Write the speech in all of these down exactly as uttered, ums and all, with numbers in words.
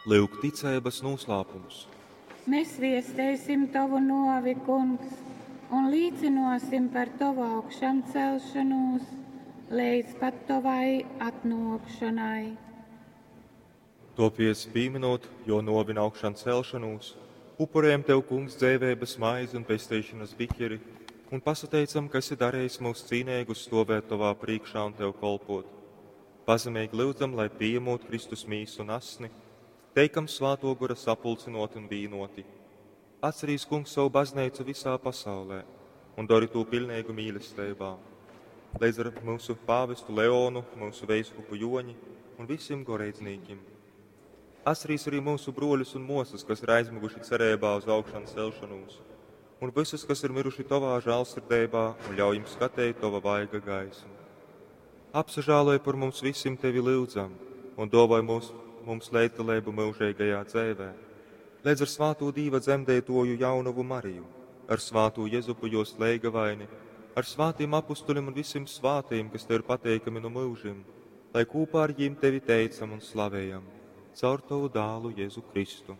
Lūk, ticības noslēpums. Mēs viestēsim tavu novi, kungs, un līdzinosim par tavu augšām celšanos, līdz pat tavai atnākšanai. Topies pieminot, jo novina augšām celšanos, upurējam tev, kungs, dzēvības maizi un pestīšanas biķeri, un pasateicam, kas ir darījis mūs cīnīgus stāvēt tavā priekšā un tev kolpot. Pazemīgi lūdzam, lai pieņemot Kristus mīsu un asni, teikam svāto gura sapulcinot un vīnoti. Atcerīs, kungs, savu baznīcu visā pasaulē un dari to pilnīgu mīlestībā. Līdz ar mūsu pāvestu Leonu, mūsu veiskupu Joņi un visiem goreidzniekiem. Atcerīs arī mūsu broļus un mosas, kas ir aizmuguši cerībā uz augšām celšanos, un visus, kas ir miruši tavā žēlsirdībā un ļauj jums skatīt tava vaiga gaismu. Apsažāloj par mums visiem tevi lūdzam un dāvāj mums, mums leitalību mūžīgajā dzīvē. Līdz ar svāto Dīva dzemdētoju Jaunavu Mariju, ar svāto Jezupu jos leigavaini, ar svātiem apustuļiem un visiem svātiem, kas te ir pateikami no mūžiem, lai kopā ar viņiem tevi teicam un slavējam, caur tavu dālu Jēzu Kristu.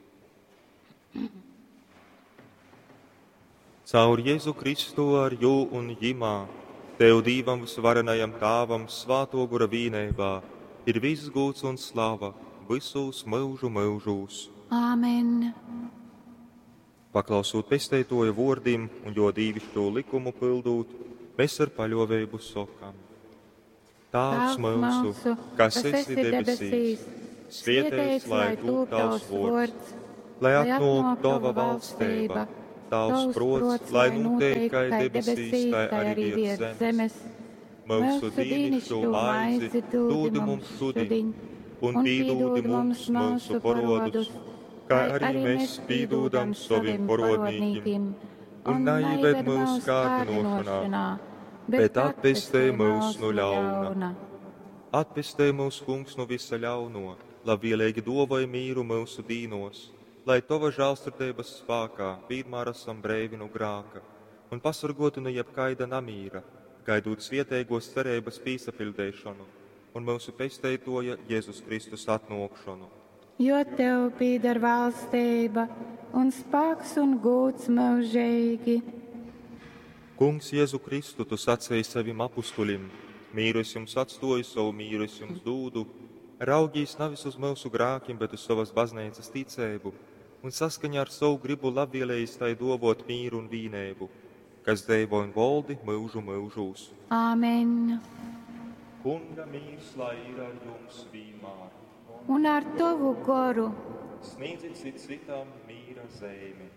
Caur Jēzu Kristu ar jū un jimā, tev Dīvam visvarenajam tāvam svāto gura vīnībā, ir viss gūts un slava visos mūžu mūžūs. Āmen. Paklausot pestētoja vārdiem un jo dīvišķo likumu pildūt, mēs ar paļāvību sakām. Tēvs mūsu, kas esi debesīs, svētīts lai top tavs vārds, lai atnāk tava valstība, tavs prots, lai notiek kā debesīs, tā arī virs zemes. Mūsu dīnišķo maizi dod mums šodien, un pīdod mums mūsu parodus, kā arī mēs pīdodam saviem parodnīkiem, un neieved mūsu kārdinošanā, bet atpestē mūs no ļauna. Atpestē mūs, kungs, no visa ļauno, lai vienīgi dāvāj mīru mūsu dīnos, lai tava žēlsirdības spēkā vienmēr esam brīvi no grēka, un pasargotu no jebkaida namīra, gaidot svietēgos cerības pīsapildēšanu un mūsu pestētoja Jēzus Kristus atnākšanu. Jo tev pieder valstība un spēks un gods mūžīgi. Kungs Jēzu Kristu, tu sacēji saviem apustulim, mīru es jums atstoju, savu mīru es jums dūdu, raugīs nevis uz mūsu grākiem, bet uz savas baznīcas ticību, un saskaņā ar savu gribu labvēlējis tai dāvot mīru un vīnību, kas dzīvo un valdi mūžu mūžūs. Āmen. Kunga mīrs, lai ir ar jums vienmēr. Un ar tavu goru. Sniedzit cit citam mīra zemi.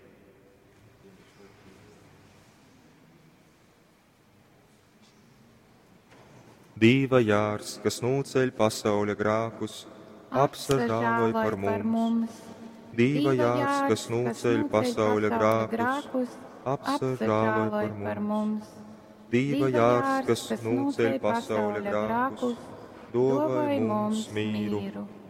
Dīva jārs, kas nūceļ pasauļa grākus, apsažāloj par mums. Dīva jārs, kas nūceļ pasauļa grākus, apsažāloj par mums. Dīva jārs, kas nūceļ pasauļa grākus, dāvāj mums mīru.